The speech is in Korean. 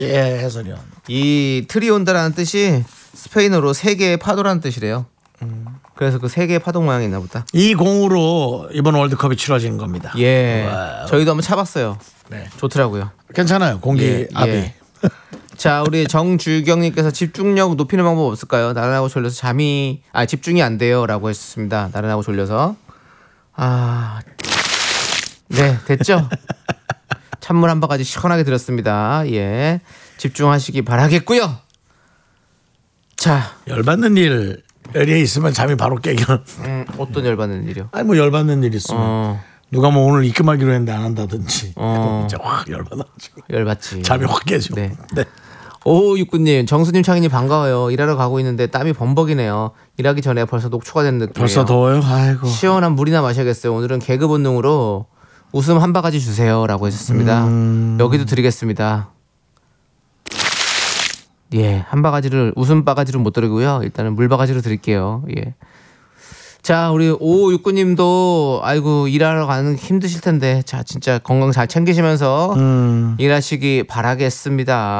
예, 해설위원. 이 틀이 온다라는 뜻이 스페인어로 세 개의 파도라는 뜻이래요. 그래서 그 세 개의 파도 모양이 있나 보다. 이 공으로 이번 월드컵이 치러진 겁니다. 예. 와우. 저희도 한번 차봤어요. 네. 좋더라고요. 괜찮아요. 공기 예, 압이. 예. 자, 우리 정주경님께서 집중력 높이는 방법 없을까요? 나른하고 졸려서 집중이 안 돼요라고 했습니다. 나른하고 졸려서. 네, 됐죠? 찬물 한 바가지 시원하게 드렸습니다. 예, 집중하시기 바라겠고요. 자, 열받는 일에 있으면 잠이 바로 깨겨. 어떤 열받는 일이요? 아니 뭐 열받는 일 있으면 누가 뭐 오늘 입금하기로 했는데 안 한다든지 진짜 확 열받아가지고 열받지. 잠이 확 깨죠. 네. 네. 5569님, 정수님, 창희님 반가워요. 일하러 가고 있는데 땀이 범벅이네요. 일하기 전에 벌써 녹초가 된 느낌이에요. 벌써 더워요? 아이고. 시원한 물이나 마셔야겠어요. 오늘은 개그 본능으로 웃음 한 바가지 주세요라고 했었습니다. 여기도 드리겠습니다. 예, 한 바가지를 웃음 바가지로 못 드리고요. 일단은 물 바가지로 드릴게요. 예. 자, 우리 5569님도 아이고 일하러 가는 게 힘드실 텐데 자, 진짜 건강 잘 챙기시면서 일하시기 바라겠습니다.